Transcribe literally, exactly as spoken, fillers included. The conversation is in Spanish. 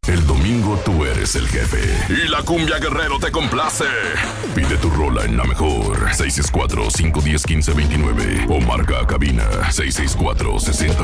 El domingo tú eres el jefe y la cumbia Guerrero te complace. Pide tu rola en la mejor seis seis cuatro, cinco uno cero, uno cinco dos nueve o marca a cabina seis seis cuatro, sesenta